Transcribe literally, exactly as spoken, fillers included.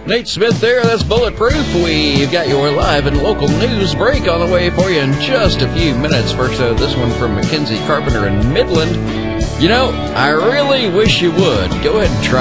Nate Smith there, that's Bulletproof. We've got your live and local news break on the way for you in just a few minutes. First, though, this one from Mackenzie Carpenter in Midland. You know, I really wish you would. Go ahead and try